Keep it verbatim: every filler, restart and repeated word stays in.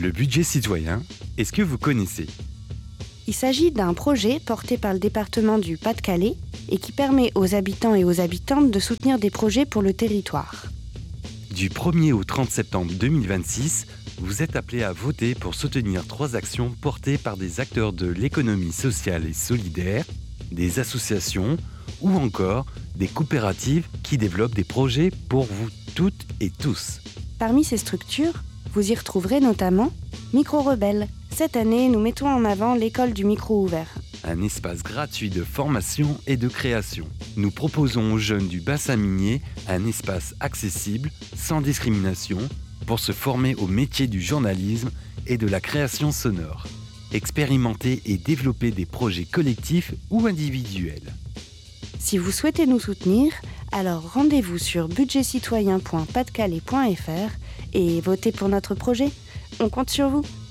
Le budget citoyen, est-ce que vous connaissez ? Il s'agit d'un projet porté par le département du Pas-de-Calais et qui permet aux habitants et aux habitantes de soutenir des projets pour le territoire. Du premier au trente septembre deux mille vingt-six, vous êtes appelés à voter pour soutenir trois actions portées par des acteurs de l'économie sociale et solidaire, des associations ou encore des coopératives qui développent des projets pour vous toutes et tous. Parmi ces structures, vous y retrouverez notamment Micro Rebelle. Cette année, nous mettons en avant l'école du micro ouvert. Un espace gratuit de formation et de création. Nous proposons aux jeunes du bassin minier un espace accessible, sans discrimination, pour se former au métier du journalisme et de la création sonore. Expérimenter et développer des projets collectifs ou individuels. Si vous souhaitez nous soutenir, alors rendez-vous sur budget citoyen point pas de calais point f r et votez pour notre projet. On compte sur vous.